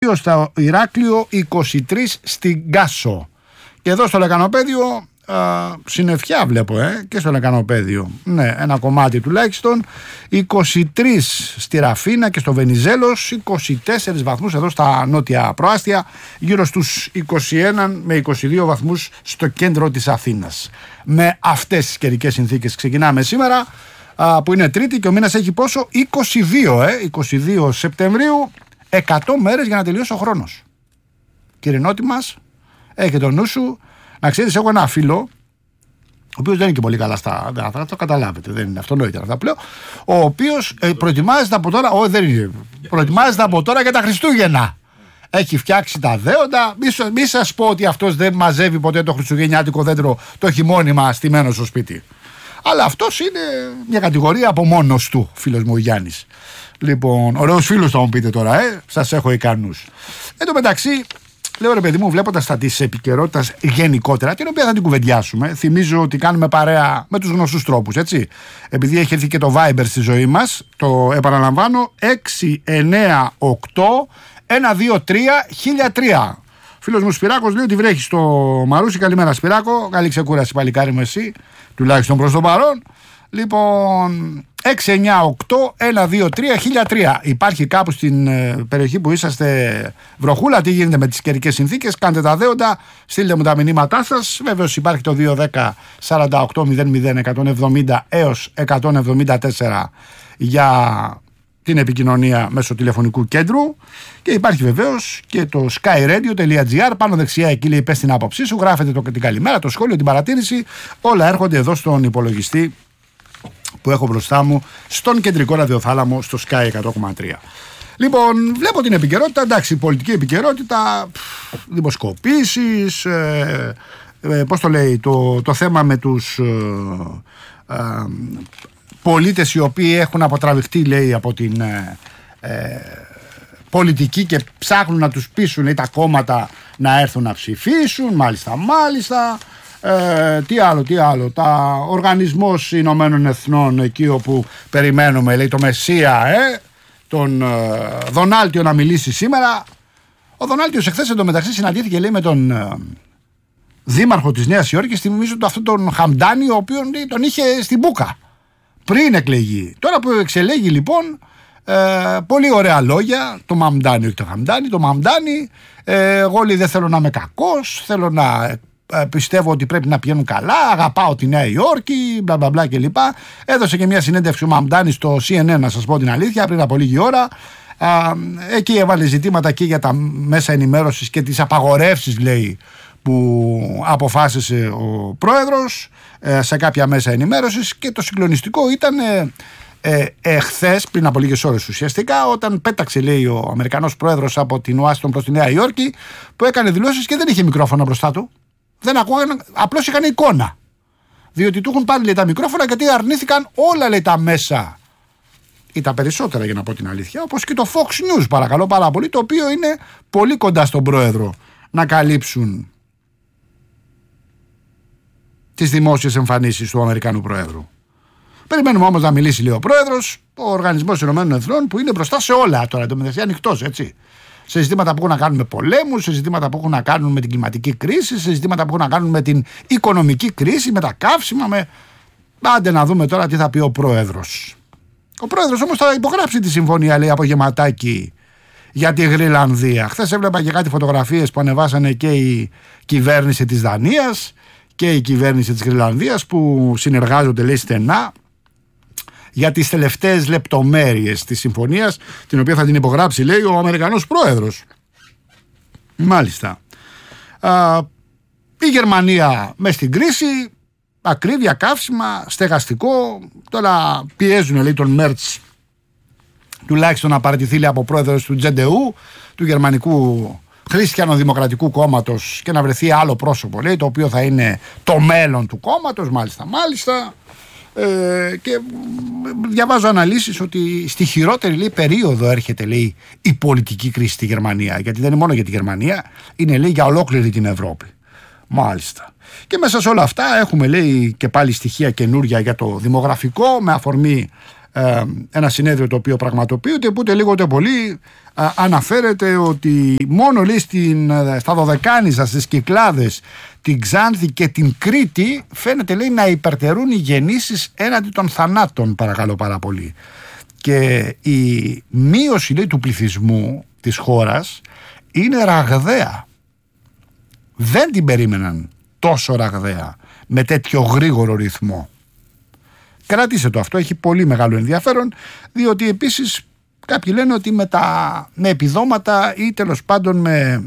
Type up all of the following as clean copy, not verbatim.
στο Ηράκλειο, 23 στην Κάσο. Και εδώ στο Λεκανοπέδιο συννεφιά βλέπω και στο Λεκανοπέδιο. Ναι, ένα κομμάτι τουλάχιστον. 23 στη Ραφίνα και στο Βενιζέλος, 24 βαθμούς εδώ στα νότια προάστια, γύρω στους 21 με 22 βαθμούς στο κέντρο της Αθήνας. Με αυτές τις καιρικές συνθήκες ξεκινάμε σήμερα, που είναι Τρίτη και ο μήνας έχει πόσο? 22 Σεπτεμβρίου, 100 μέρες για να τελειώσει ο χρόνος. Κύριε Νότι μας, έχει το νου σου. Να ξέρεις, έχω ένα φίλο, ο οποίος δεν είναι και πολύ καλά θα το καταλάβετε, δεν είναι αυτονόητα αυτά πλέον, ο οποίος προετοιμάζεται από τώρα, προετοιμάζεται από τώρα για τα Χριστούγεννα. Έχει φτιάξει τα δέοντα, μη σας πω ότι αυτός δεν μαζεύει ποτέ το χριστουγεννιάτικο δέντρο το χειμώνιμα στημένο στο σπίτι. Αλλά αυτός είναι μια κατηγορία από μόνος του, φίλος μου ο Γιάννης. Λοιπόν, ωραίος φίλος θα μου πείτε τώρα, σας έχω ικανούς. Εν τω μεταξύ, λέω ρε παιδί μου, βλέποντας τα της επικαιρότητας γενικότερα, την οποία θα την κουβεντιάσουμε, θυμίζω ότι κάνουμε παρέα με τους γνωστούς τρόπους, έτσι. Επειδή έχει έρθει και το Viber στη ζωή μας, το επαναλαμβάνω, 698 123 1003. Φίλος μου Σπυράκος λέει ότι βρέχει στο Μαρούσι. Καλημέρα Σπυράκο, καλή ξεκούραση παλικάρι μου εσύ, τουλάχιστον προς το παρόν. Λοιπόν, 698 123 1003. Υπάρχει κάπου στην περιοχή που είσαστε βροχούλα? Τι γίνεται με τις καιρικές συνθήκες? Κάντε τα δέοντα, στείλτε μου τα μηνύματά σας. Βέβαιως υπάρχει το 210 48 00 170 έως 174 για την επικοινωνία μέσω τηλεφωνικού κέντρου. Και υπάρχει βεβαίως και το skyradio.gr. Πάνω δεξιά εκεί λέει πες την άποψή σου, γράφετε την καλημέρα, το σχόλιο, την παρατήρηση. Όλα έρχονται εδώ στον υπολογιστή που έχω μπροστά μου, στον κεντρικό ραδιοθάλαμο, στο Sky 100,3. Λοιπόν, βλέπω την επικαιρότητα, εντάξει, πολιτική επικαιρότητα, δημοσκοπήσεις, πώς το λέει, το θέμα με τους πολίτες οι οποίοι έχουν αποτραβηχτεί, λέει, από την πολιτική και ψάχνουν να τους πείσουν, λέει, τα κόμματα να έρθουν να ψηφίσουν, μάλιστα. Τι άλλο, Οργανισμός Ηνωμένων Εθνών, εκεί όπου περιμένουμε, λέει, το Μεσσία, τον Δονάλτιο να μιλήσει σήμερα. Ο Δονάλτιος εχθές εντωμεταξύ συναντήθηκε, λέει, με τον δήμαρχο της Νέας Υόρκης, θυμίζω αυτόν τον Χαμντάνι, ο οποίον τον είχε στην μπούκα πριν εκλεγεί. Τώρα που εξελέγει, λοιπόν, πολύ ωραία λόγια, το Μαμντάνι, όχι το Χαμντάνι, το Μαμντάνι, εγώ, λέει, δεν θέλω να είμαι κακός, θέλω να πιστεύω ότι πρέπει να πηγαίνουν καλά, αγαπάω τη Νέα Υόρκη, μπλα μπλα μπλα κλπ. Έδωσε και μια συνέντευξη ο Μαμντάνι στο CNN, να σας πω την αλήθεια, πριν από λίγη ώρα. Εκεί έβαλε ζητήματα και για τα μέσα ενημέρωσης και τις απαγορεύσεις, λέει, που αποφάσισε ο πρόεδρος σε κάποια μέσα ενημέρωσης. Και το συγκλονιστικό ήταν εχθές, πριν από λίγες ώρες ουσιαστικά, όταν πέταξε, λέει, ο Αμερικανός πρόεδρος από την Ουάσιγκτον προς τη Νέα Υόρκη, που έκανε δηλώσεις και δεν είχε μικρόφωνο μπροστά του. Δεν ακούγαν, απλώς είχαν εικόνα. Διότι του έχουν πάρει, λέει, τα μικρόφωνα, γιατί αρνήθηκαν όλα, λέει, τα μέσα, ή τα περισσότερα για να πω την αλήθεια, όπως και το Fox News, παρακαλώ πάρα πολύ, το οποίο είναι πολύ κοντά στον πρόεδρο, να καλύψουν τις δημόσιες εμφανίσεις του Αμερικανού πρόεδρου. Περιμένουμε όμως να μιλήσει, λέει, ο πρόεδρος, ο Οργανισμός Ηνωμένων Εθνών, που είναι μπροστά σε όλα τώρα, εντωμεταξύ ανοιχτός, έτσι. Σε ζητήματα που έχουν να κάνουν με πολέμους, σε ζητήματα που έχουν να κάνουν με την κλιματική κρίση, σε ζητήματα που έχουν να κάνουν με την οικονομική κρίση, με τα καύσιμα, Άντε να δούμε τώρα τι θα πει ο πρόεδρος. Ο πρόεδρος όμως θα υπογράψει τη συμφωνία, λέει, από γεματάκι για τη Γρυλανδία. Χθες έβλεπα και κάτι φωτογραφίες που ανεβάσανε και η κυβέρνηση της Δανίας και η κυβέρνηση της Γρυλανδίας, που συνεργάζονται, λέει, στενά για τις τελευταίες λεπτομέρειες της συμφωνίας, την οποία θα την υπογράψει, λέει, ο Αμερικανός πρόεδρος. Μάλιστα. Η Γερμανία μες στην κρίση, ακρίβεια, καύσιμα, στεγαστικό. Τώρα πιέζουν, λέει, τον Μέρτς τουλάχιστον να παραιτηθεί, λέει, από πρόεδρος του JDU, του Γερμανικού Χριστιανοδημοκρατικού Κόμματος, και να βρεθεί άλλο πρόσωπο, λέει, το οποίο θα είναι το μέλλον του κόμματος. Μάλιστα. Και διαβάζω αναλύσεις ότι στη χειρότερη, λέει, περίοδο έρχεται, λέει, η πολιτική κρίση στη Γερμανία, γιατί δεν είναι μόνο για τη Γερμανία, είναι, λέει, για ολόκληρη την Ευρώπη. Μάλιστα. Και μέσα σε όλα αυτά έχουμε, λέει, και πάλι στοιχεία καινούρια για το δημογραφικό, με αφορμή ένα συνέδριο το οποίο πραγματοποιείται, που ούτε λίγο ούτε πολύ αναφέρεται ότι μόνο λέει στα Δωδεκάνησα, στις Κυκλάδες, την Ξάνθη και την Κρήτη φαίνεται λέει να υπερτερούν οι γεννήσεις έναντι των θανάτων, παρακαλώ πάρα πολύ. Και η μείωση λέει του πληθυσμού της χώρας είναι ραγδαία. Δεν την περίμεναν τόσο ραγδαία, με τέτοιο γρήγορο ρυθμό. Κρατήστε το αυτό, έχει πολύ μεγάλο ενδιαφέρον, διότι επίσης κάποιοι λένε ότι με επιδόματα ή τέλος πάντων με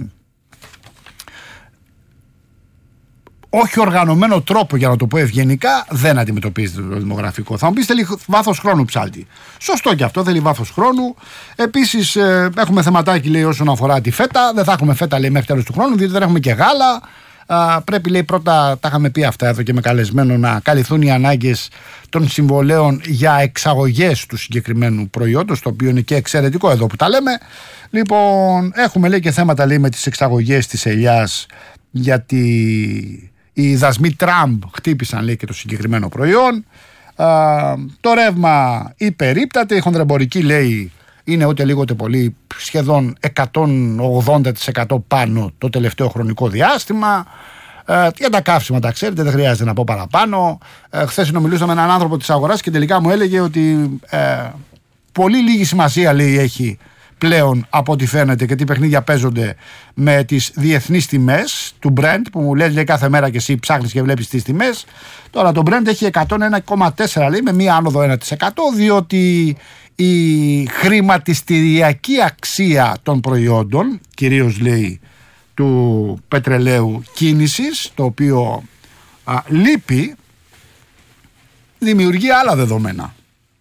όχι οργανωμένο τρόπο, για να το πω ευγενικά, δεν αντιμετωπίζεται το δημογραφικό. Θα μου πείτε, θέλει βάθος χρόνου, ψάλτη. Σωστό και αυτό, θέλει βάθος χρόνου. Επίσης έχουμε θεματάκι λέει όσον αφορά τη φέτα. Δεν θα έχουμε φέτα λέει μέχρι τέλος του χρόνου, διότι δεν έχουμε και γάλα. Πρέπει λέει πρώτα, τα είχαμε πει αυτά εδώ και με καλεσμένο, να καλυφθούν οι ανάγκες των συμβολέων για εξαγωγές του συγκεκριμένου προϊόντος, το οποίο είναι και εξαιρετικό εδώ που τα λέμε. Λοιπόν, έχουμε λέει και θέματα λέει με τις εξαγωγές της ελιάς, γιατί οι δασμοί Τραμπ χτύπησαν λέει και το συγκεκριμένο προϊόν. Το ρεύμα υπερίπταται, η χονδρεμπορική λέει είναι ούτε λίγο ούτε πολύ σχεδόν 180% πάνω το τελευταίο χρονικό διάστημα. Για τα καύσιμα τα ξέρετε, δεν χρειάζεται να πω παραπάνω. Χθες συνομιλούσα με έναν άνθρωπο της αγοράς και τελικά μου έλεγε ότι πολύ λίγη σημασία λέει έχει πλέον από ό,τι φαίνεται και τι παιχνίδια παίζονται με τις διεθνείς τιμές του Brent, που μου λέει κάθε μέρα και εσύ ψάχνεις και βλέπεις τις τιμές. Τώρα το Brent έχει 101,4 λέει, με μία άνοδο 1%, διότι η χρηματιστηριακή αξία των προϊόντων, κυρίως λέει του πετρελαίου κίνησης, το οποίο λείπει, δημιουργεί άλλα δεδομένα.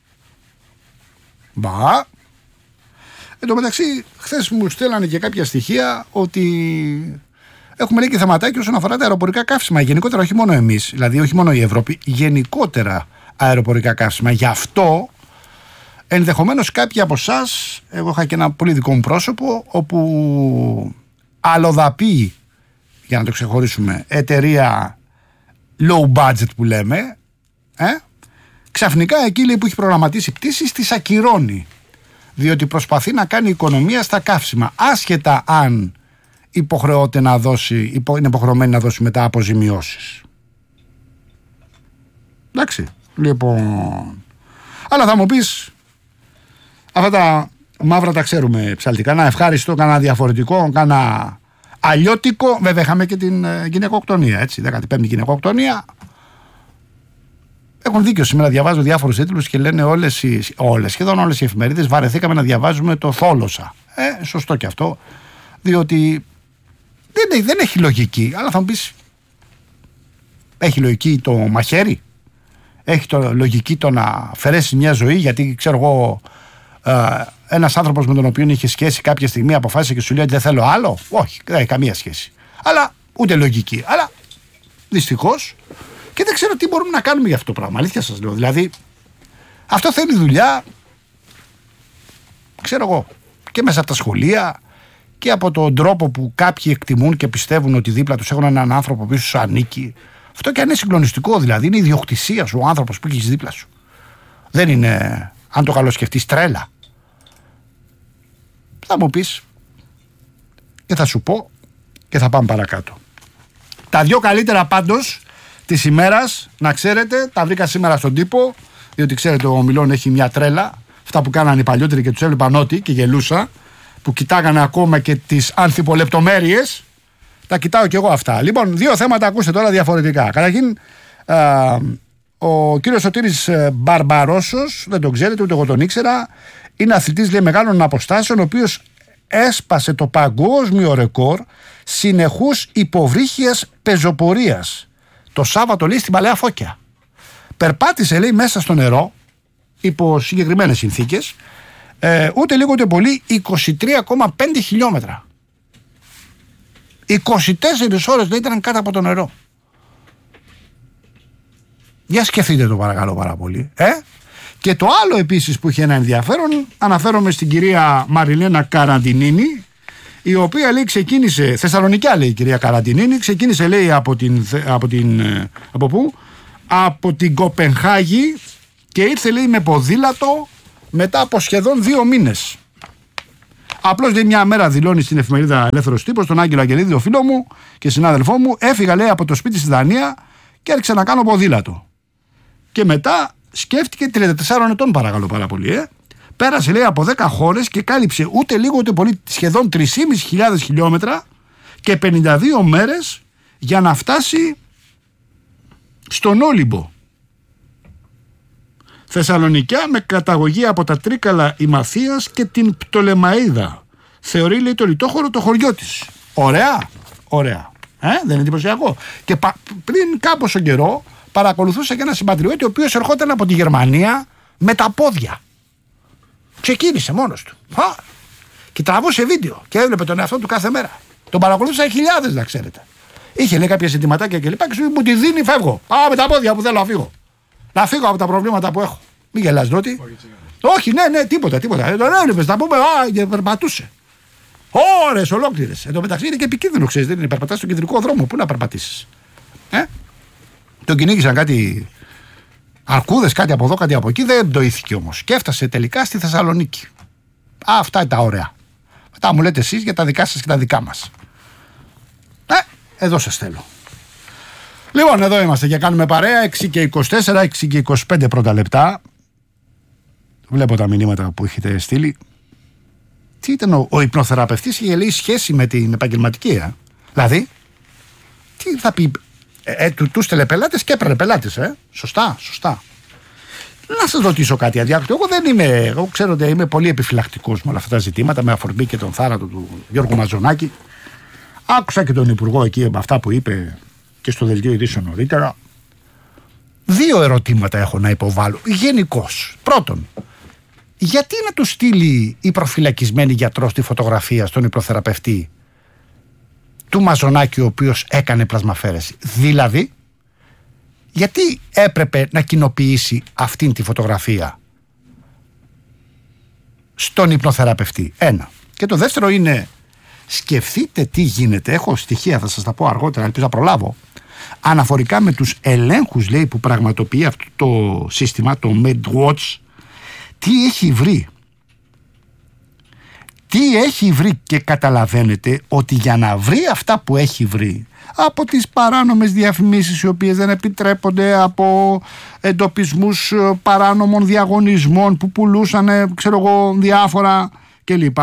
Εν τω μεταξύ, χθες μου στέλνανε και κάποια στοιχεία ότι έχουμε λέει και θεματάκι όσον αφορά τα αεροπορικά καύσιμα. Γενικότερα, όχι μόνο εμείς, δηλαδή όχι μόνο η Ευρώπη, γενικότερα αεροπορικά καύσιμα. Γι' αυτό ενδεχομένως κάποιοι από εσάς, εγώ είχα και ένα πολύ δικό μου πρόσωπο, όπου αλλοδαπή, για να το ξεχωρίσουμε, εταιρεία low budget που λέμε, ξαφνικά εκεί λέει που έχει προγραμματίσει πτήσεις, τις ακυρώνει. Διότι προσπαθεί να κάνει οικονομία στα καύσιμα, άσχετα αν είναι υποχρεωμένη να δώσει μετά αποζημιώσεις. Εντάξει, λοιπόν. Αλλά θα μου πεις, αυτά τα μαύρα τα ξέρουμε ψαλτικά. Κάνα ευχάριστο, κάνα διαφορετικό, κάνα αλλιώτικο. Βέβαια είχαμε και την γυναικοκτονία, έτσι, 15η γυναικοκτονία. Έχουν δίκιο, σήμερα διαβάζω διάφορους τίτλους και λένε σχεδόν όλες οι εφημερίδες βαρεθήκαμε να διαβάζουμε το θόλωσα. Σωστό και αυτό, διότι δεν έχει λογική. Αλλά θα μου πεις, έχει λογική το μαχαίρι, έχει λογική το να αφαιρέσει μια ζωή, γιατί ξέρω εγώ ένας άνθρωπος με τον οποίο είχε σχέση κάποια στιγμή αποφάσισε και σου λέει ότι δεν θέλω άλλο. Όχι, δεν έχει καμία σχέση. Αλλά ούτε λογική. Αλλά δυστυχώς. Και δεν ξέρω τι μπορούμε να κάνουμε για αυτό το πράγμα. Αλήθεια σας λέω. Δηλαδή, αυτό θέλει δουλειά, ξέρω εγώ, και μέσα από τα σχολεία και από τον τρόπο που κάποιοι εκτιμούν και πιστεύουν ότι δίπλα τους έχουν έναν άνθρωπο που σου ανήκει. Αυτό και αν είναι συγκλονιστικό, δηλαδή, είναι ιδιοκτησία σου ο άνθρωπος που έχεις δίπλα σου. Δεν είναι, αν το καλοσκεφτείς, τρέλα. Θα μου πεις και θα σου πω και θα πάμε παρακάτω. Τα δυο καλύτερα πάντως της ημέρας, να ξέρετε, τα βρήκα σήμερα στον τύπο, διότι ξέρετε ο Μιλών έχει μια τρέλα, αυτά που κάνανε οι παλιότεροι και τους έβλεπαν ό,τι και γελούσα, που κοιτάγανε ακόμα και τις ανθιπολεπτομέρειες, τα κοιτάω κι εγώ αυτά. Λοιπόν, δύο θέματα ακούστε τώρα διαφορετικά. Καταρχήν, ο κύριος Σωτήρης Μπαρμπαρόσος, δεν τον ξέρετε ούτε εγώ τον ήξερα, είναι αθλητής λέει μεγάλων αποστάσεων, ο οποίος έσπασε το παγκόσμιο ρεκόρ συνεχούς υποβρύχιας πεζοπορίας. Το Σάββατο λέει στην Παλαιά Φώκια. Περπάτησε λέει μέσα στο νερό υπό συγκεκριμένες συνθήκες, ούτε λίγο ούτε πολύ, 23,5 χιλιόμετρα. 24 ώρες λέει ήταν κάτω από το νερό. Για σκεφτείτε το παρακαλώ πάρα πολύ. Και το άλλο επίσης που είχε ένα ενδιαφέρον, αναφέρομαι στην κυρία Μαριλένα Καραντινίνη, η οποία λέει ξεκίνησε, Θεσσαλονικιά λέει η κυρία Καραντινίνη, ξεκίνησε λέει από την Κοπενχάγη και ήρθε, λέει, με ποδήλατο μετά από σχεδόν 2 μήνες. Απλώς, λέει, μια μέρα δηλώνει στην εφημερίδα Ελεύθερος Τύπος, τον Άγγελο Αγγελίδη, ο φίλο μου και συνάδελφό μου, έφυγα, λέει, από το σπίτι στη Δανία και άρχισα να κάνω ποδήλατο. Και μετά σκέφτηκε, 34 ετών, παρακαλώ πάρα πολύ, πέρασε, λέει, από 10 χώρες και κάλυψε ούτε λίγο ούτε πολύ σχεδόν 3.500 χιλιόμετρα και 52 μέρες για να φτάσει στον Όλυμπο. Θεσσαλονικιά με καταγωγή από τα Τρίκαλα Ημαθίας και την Πτολεμαΐδα. Θεωρεί, λέει, το λιτόχωρο το χωριό της. Ωραία, ωραία. Δεν είναι εντυπωσιακό? Και πριν κάποιο καιρό παρακολουθούσα και ένα συμπατριώτη ο οποίος ερχόταν από τη Γερμανία με τα πόδια. Ξεκίνησε μόνος του. Και τραβούσε βίντεο και έβλεπε τον εαυτό του κάθε μέρα. Τον παρακολούθησαν χιλιάδες, να ξέρετε. Είχε, λέει, κάποια ζητηματάκια και λοιπά και σου μου τη δίνει, φεύγω. Πάω με τα πόδια που θέλω να φύγω. Να φύγω από τα προβλήματα που έχω. Μην γελάς, Νότι. Όχι, ναι, τίποτα. Τον έβλεπες, να πούμε, και περπατούσε. Ώρες ολόκληρες. Εν τω μεταξύ είναι και επικίνδυνο, ξέρεις, δεν είναι. Περπατάς στον κεντρικό δρόμο. Πού να περπατήσεις? Τον κυνήγησαν κάτι αρκούδες, κάτι από εδώ, κάτι από εκεί. Δεν πτωήθηκε όμως. Και έφτασε τελικά στη Θεσσαλονίκη. Αυτά είναι τα ωραία. Μετά μου λέτε εσείς για τα δικά σας και τα δικά μας. Εδώ σας θέλω. Λοιπόν, εδώ είμαστε και κάνουμε παρέα. 6 και 24, 6 και 25 πρώτα λεπτά. Βλέπω τα μηνύματα που έχετε στείλει. Τι ήταν ο υπνοθεραπευτής, είχε, λέει, σχέση με την επαγγελματική. Δηλαδή, τι θα πει, τους τελεπελάτες και έπαιρνε πελάτες, Σωστά. Να σας ρωτήσω κάτι αδιάκριτο. Εγώ ξέρω ότι είμαι πολύ επιφυλακτικός με όλα αυτά τα ζητήματα, με αφορμή και τον θάνατο του Γιώργου Μαζονάκη. Άκουσα και τον Υπουργό εκεί με αυτά που είπε και στο δελτίο ειδήσεων νωρίτερα. 2 ερωτήματα έχω να υποβάλω γενικώς. Πρώτον, γιατί να του στείλει η προφυλακισμένη γιατρός τη φωτογραφία στον υπνοθεραπευτή του Μαζονάκη, ο οποίος έκανε πλασμαφαίρεση? Δηλαδή, γιατί έπρεπε να κοινοποιήσει αυτήν τη φωτογραφία στον υπνοθεραπευτή? Ένα. Και το δεύτερο είναι, σκεφτείτε τι γίνεται. Έχω στοιχεία, θα σας τα πω αργότερα, ελπίζω να προλάβω. Αναφορικά με τους ελέγχους, λέει, που πραγματοποιεί αυτό το σύστημα, το MedWatch, τι έχει βρει. Τι έχει βρει, και καταλαβαίνετε ότι για να βρει αυτά που έχει βρει, από τις παράνομες διαφημίσεις οι οποίες δεν επιτρέπονται, από εντοπισμούς παράνομων διαγωνισμών που πουλούσαν, ξέρω εγώ, διάφορα κλπ,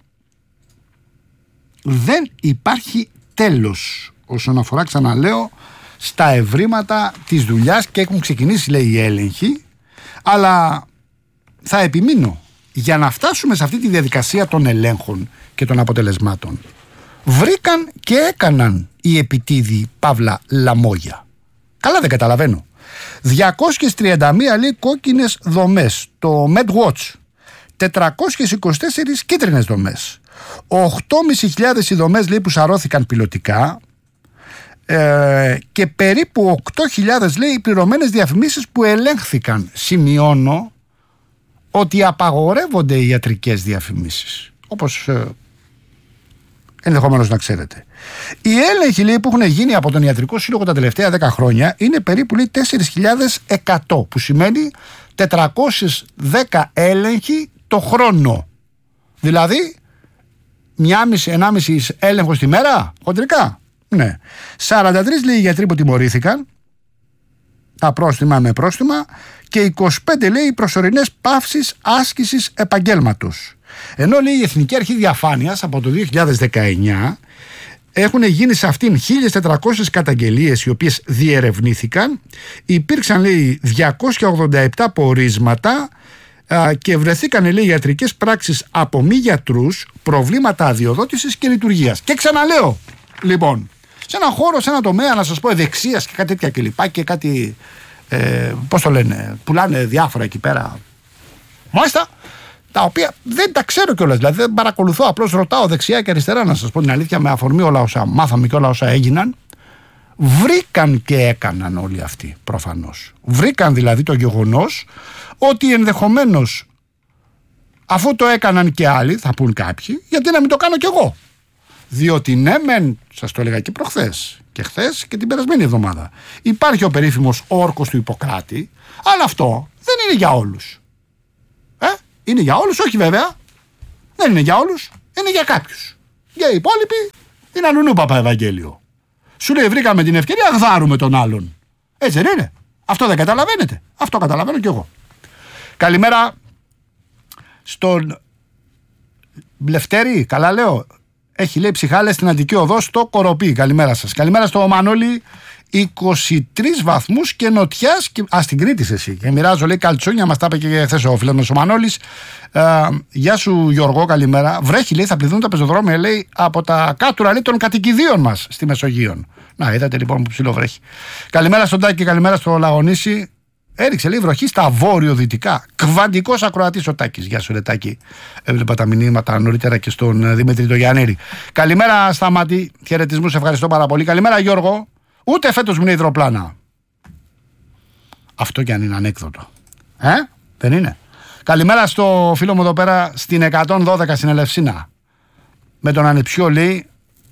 δεν υπάρχει τέλος όσον αφορά, ξαναλέω, στα ευρήματα της δουλειάς, και έχουν ξεκινήσει, λέει, οι έλεγχοι, αλλά θα επιμείνω, για να φτάσουμε σε αυτή τη διαδικασία των ελέγχων και των αποτελεσμάτων, βρήκαν και έκαναν οι επιτίδιοι παύλα λαμόγια. Καλά δεν καταλαβαίνω. 231, λέει, κόκκινες δομές, το MedWatch. 424 κίτρινες δομές. 8.500 οι δομές, λέει, που σαρώθηκαν πιλωτικά, και περίπου 8.000, λέει, οι πληρωμένες διαφημίσεις που ελέγχθηκαν. Σημειώνω ότι απαγορεύονται οι ιατρικές διαφημίσεις, όπως ενδεχομένως να ξέρετε. Οι έλεγχοι, λέει, που έχουν γίνει από τον Ιατρικό Σύλλογο τα τελευταία 10 χρόνια είναι περίπου, λέει, 4.100, που σημαίνει 410 έλεγχοι το χρόνο. Δηλαδή 1,5 έλεγχος τη μέρα, χοντρικά. Ναι. 43, λέει, οι γιατροί που τιμωρήθηκαν, τα πρόστιμα με πρόστιμα, και 25, λέει, οι προσωρινές παύσεις άσκησης επαγγέλματος. Ενώ, λέει, η Εθνική Αρχή Διαφάνειας από το 2019 έχουν γίνει σε αυτήν 1.400 καταγγελίες οι οποίες διερευνήθηκαν. Υπήρξαν, λέει, 287 πορίσματα και βρεθήκαν, λέει, ιατρικές πράξεις από μη γιατρούς, προβλήματα αδειοδότησης και λειτουργίας. Και ξαναλέω, λοιπόν, σε ένα χώρο, σε ένα τομέα, να σας πω, ευεξίας και κάτι τέτοια κλπ. Και κάτι, πώς το λένε, πουλάνε διάφορα εκεί πέρα, μάλιστα, τα οποία δεν τα ξέρω κιόλας. Δηλαδή δεν παρακολουθώ, απλώς ρωτάω δεξιά και αριστερά, να σας πω την αλήθεια, με αφορμή όλα όσα μάθαμε και όλα όσα έγιναν. Βρήκαν και έκαναν όλοι αυτοί, προφανώς. Βρήκαν δηλαδή το γεγονός ότι ενδεχομένως, αφού το έκαναν και άλλοι, θα πούν κάποιοι, γιατί να μην το κάνω κι εγώ. Διότι ναι, μεν, σας το έλεγα και προχθές και χθες και την περασμένη εβδομάδα, υπάρχει ο περίφημος όρκος του Ιπποκράτη, αλλά αυτό δεν είναι για όλους. Είναι για όλους, όχι βέβαια. Δεν είναι για όλους, είναι για κάποιους. Για οι υπόλοιποι είναι αλλουνού Παπαευαγγέλιο. Σου λέει βρήκαμε την ευκαιρία, γδάρουμε τον άλλον. Έτσι δεν είναι? Αυτό δεν καταλαβαίνετε? Αυτό καταλαβαίνω κι εγώ. Καλημέρα στον Λευτέρη, καλά λέω. Έχει λέει ψυχάλες στην Αττική Οδό στο Κοροπή. Καλημέρα σας. Καλημέρα στο Μανώλη. 23 βαθμούς και νοτιάς στην Κρήτη εσύ. Και μοιράζω λέει καλτσούνια, μας τα είπε και χθες ο φίλος μας ο Μανώλης. Γεια σου Γιώργο, καλημέρα. Βρέχει λέει, θα πληθούν τα πεζοδρόμια λέει από τα κάτουρα λέει των κατοικιδίων μας στη Μεσογείων. Να είδατε λοιπόν που ψηλό βρέχει. Καλημέρα στον Τάκη και καλημέρα στο Λαγονίσι. Έριξε λέει βροχή στα βόρειο-δυτικά. Κβαντικός ακροατής ο Τάκης. Γεια σου ρε Τάκη. Έβλεπα τα μηνύματα νωρίτερα και στον Δημήτρη το Γιαννήρη. Καλημέρα Σταμάτη. Χαιρετισμούς, ευχαριστώ πάρα πολύ. Καλημέρα Γιώργο. Ούτε φέτος είναι υδροπλάνα. Αυτό κι αν είναι ανέκδοτο. Δεν είναι? Καλημέρα στο φίλο μου εδώ πέρα στην 112 στην Ελευσίνα. Με τον ανεψιό λέει.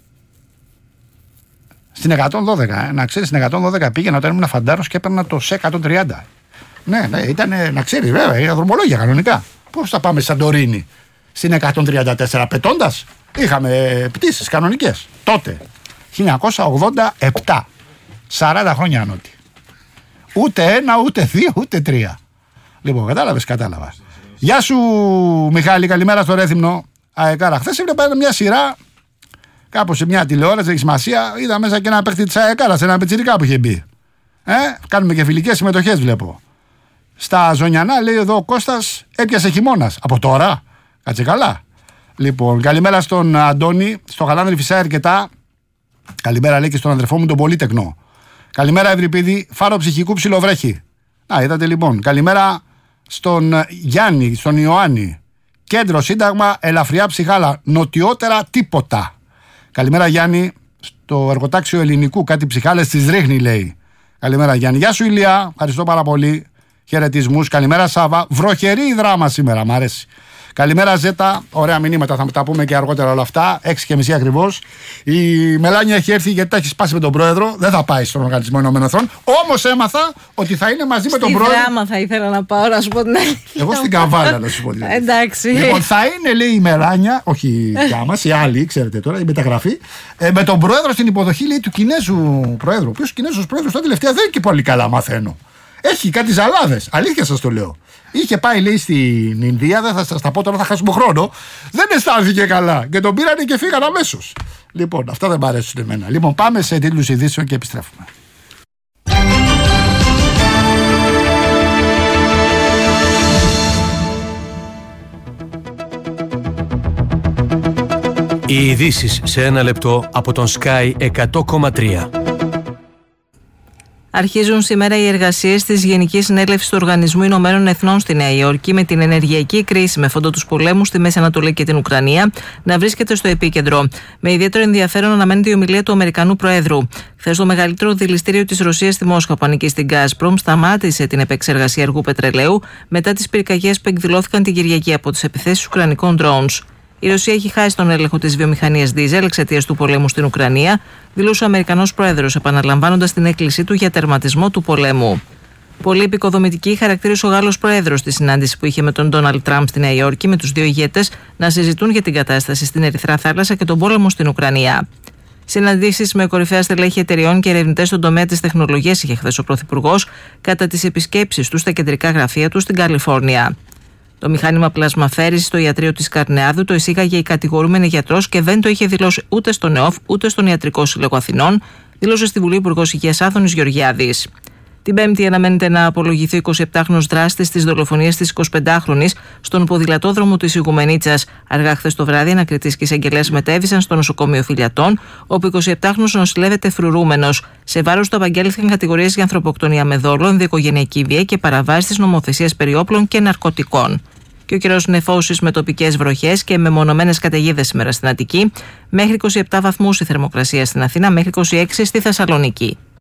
Στην 112, να ξέρεις, στην 112 πήγαινα όταν ήμουν φαντάρος και έπαιρνα το σε 130. Ναι, ήταν, να ξέρεις βέβαια, είναι δρομολόγια κανονικά. Πώς θα πάμε Σαντορίνη στην 134 πετώντας? Είχαμε πτήσεις κανονικές τότε. 1987. 40 χρόνια ανώτη. Ούτε ένα, ούτε δύο, ούτε τρία. Λοιπόν, κατάλαβα. Γεια σου Μιχάλη, καλημέρα στο Ρέθυμνο. Αεκάρα, χθες έβλεπα μια σειρά κάπου σε μια τηλεόραση, δεν έχει σημασία. Είδα μέσα και ένα παίχτη της Αεκάρα, ένα πιτσιρικά που είχε μπει. Κάνουμε και φιλικές συμμετοχές βλέπω. Στα Ζωνιανά λέει εδώ ο Κώστας έπιασε χειμώνας. Από τώρα, κάτσε καλά. Λοιπόν, καλημέρα στον Αντώνη, στο Γαλάνδρη φυσάει αρκετά. Καλημέρα λέει και στον αδερφό μου τον Πολύτεκνο. Καλημέρα Ευρυπίδη, φάρο ψυχικού ψιλοβρέχει. Είδατε λοιπόν. Καλημέρα στον Γιάννη, στον Ιωάννη. Κέντρο Σύνταγμα, ελαφριά ψυχάλα. Νοτιότερα τίποτα. Καλημέρα Γιάννη, στο εργοτάξιο Ελληνικού. Κάτι ψυχάλες της ρίχνει λέει. Καλημέρα Γιάννη. Γεια σου Ηλία, ευχαριστώ πάρα πολύ. Χαιρετισμούς. Καλημέρα Σάβα. Βροχερή δράμα σήμερα, μ' αρέσει. Καλημέρα Ζέτα, ωραία μηνύματα, θα τα πούμε και αργότερα όλα αυτά. 6:30 ακριβώς. Η Μελάνια έχει έρθει γιατί τα έχει σπάσει με τον πρόεδρο. Δεν θα πάει στον Οργανισμό Ηνωμένων Εθνών. Όμως έμαθα ότι θα είναι μαζί με τον πρόεδρο. Στη Δράμα θα ήθελα να πάω, να σου πω την αλήθεια. Εγώ στην Καβάλα, να σου πω την αλήθεια. Εντάξει. Λοιπόν, θα είναι λέει η Μελάνια, όχι η μας, η άλλη, ξέρετε τώρα, η μεταγραφή, με τον πρόεδρο στην υποδοχή λέει του Κινέζου πρόεδρου. Ο οποίος Κινέζος πρόεδρος τα τελευταία δεν είναι και πολύ καλά, μαθαίνω. Έχει κάτι ζαλάδες, αλήθεια σας το λέω. Είχε πάει λέει στην Ινδία, δεν θα σας τα πω τώρα, θα χάσουμε χρόνο. Δεν αισθάνθηκε καλά και τον πήρανε και φύγαν αμέσως. Λοιπόν, αυτά δεν μ' αρέσουν εμένα. Λοιπόν, πάμε σε τίτλους ειδήσεων και επιστρέφουμε. Οι ειδήσεις σε ένα λεπτό από τον Sky 100,3. Αρχίζουν σήμερα οι εργασίες της Γενικής Συνέλευσης του Οργανισμού Ηνωμένων Εθνών στη Νέα Υόρκη, με την ενεργειακή κρίση με φόντο τους πολέμους στη Μέση Ανατολή και την Ουκρανία να βρίσκεται στο επίκεντρο. Με ιδιαίτερο ενδιαφέρον αναμένεται η ομιλία του Αμερικανού Προέδρου. Χθες το μεγαλύτερο δηληστήριο της Ρωσίας στη Μόσχα, που ανήκει στην Gazprom, σταμάτησε την επεξεργασία αργού πετρελαίου μετά τις πυρκαγιές που εκδηλώθηκαν την Κυριακή από τις επιθέσεις ουκρανικών drones. Η Ρωσία έχει χάσει τον έλεγχο της βιομηχανίας δίζελ εξαιτίας του πολέμου στην Ουκρανία, δήλωσε ο Αμερικανός Πρόεδρος, επαναλαμβάνοντας την έκκλησή του για τερματισμό του πολέμου. Πολύ επικοδομητική χαρακτήρισε ο Γάλλος Πρόεδρος στη συνάντηση που είχε με τον Ντόναλντ Τραμπ στη Νέα Υόρκη, με τους δύο ηγέτες να συζητούν για την κατάσταση στην Ερυθρά Θάλασσα και τον πόλεμο στην Ουκρανία. Συναντήσεις με κορυφαία στελέχη εταιριών και ερευνητές στον τομέα της τεχνολογίας είχε χθες ο Πρωθυπουργός κατά τις επισκέψεις του στα κεντρικά γραφεία του στην Καλιφόρνια. Το μηχάνημα πλασμαφέρησης στο ιατρείο της Καρνεάδου το εισήγαγε η κατηγορούμενη γιατρός και δεν το είχε δηλώσει ούτε στον ΕΟΦ ούτε στον Ιατρικό Σύλλογο Αθηνών, δήλωσε στη Βουλή Υπουργός Υγείας Άδωνης Γεωργιάδης. Την Πέμπτη αναμένεται να απολογηθεί ο 27χρονος δράστης της δολοφονίας της 25χρονης στον ποδηλατόδρομο της Ιγουμενίτσας. Αργά χθες το βράδυ, ανακριτής και εισαγγελέας μετέβησαν στο νοσοκομείο Φιλιατών, όπου ο 27χρονος νοσηλεύεται φρουρούμενος. Σε βάρος του απαγγέλθηκαν κατηγορίες για ανθρωποκτονία με δόλο, ενδοοικογενειακή βία και παραβάσεις της νομοθεσίας περί όπλων και ναρκωτικών. Και ο καιρός νεφώσεις με τοπικές βροχές και μεμονωμένες καταιγίδες σήμερα στην Αττική. Μέχρι 27 βαθμούς η θερμοκρασία στην Αθήνα, μέχρι 26 στη Θεσσαλονίκη.